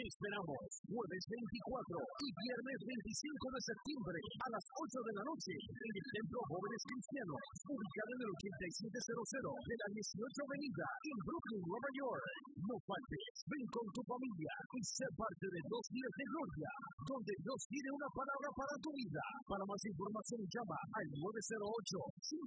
esperamos jueves 24 y viernes 25 de septiembre a las 8 de la noche en el Templo Jóvenes Cristianos, ubicado en el 8700 de la 18 Avenida en Brooklyn, Nueva York. No faltes, ven con tu familia y sé parte de 2 días de gloria, donde Dios tiene una palabra para tu vida. Para más información llama al 908